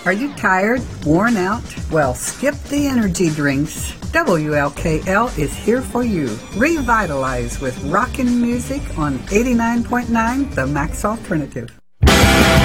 Are you tired, worn out? Well, skip the energy drinks. WLKL is here for you. Revitalize with rockin' music on 89.9 The Max Alternative.